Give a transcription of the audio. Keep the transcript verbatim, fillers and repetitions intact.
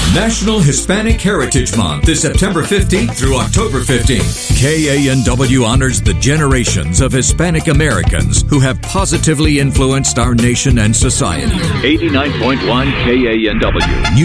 National Hispanic Heritage Month is September fifteenth through October fifteenth. K A N W honors the generations of Hispanic Americans who have positively influenced our nation and society. eighty-nine point one K A N W.